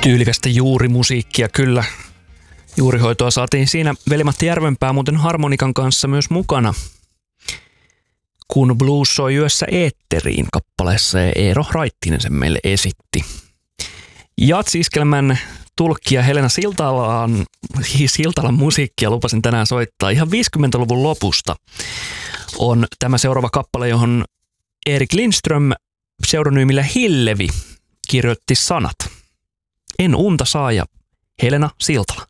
Tyylikästä juurimusiikkia kyllä. Juurihoitoa saatiin siinä Veli-Matti Järvenpää muuten harmonikan kanssa myös mukana, kun blues soi yössä eetteriin kappaleessa ja Eero Raittinen sen meille esitti. Jatsi-iskelmän tulkkija Helena Siltalan musiikkia lupasin tänään soittaa ihan 50-luvun lopusta. On tämä seuraava kappale, johon Erik Lindström pseudonyymillä Hillevi kirjoitti sanat. En unta saa ja Helena Siltala.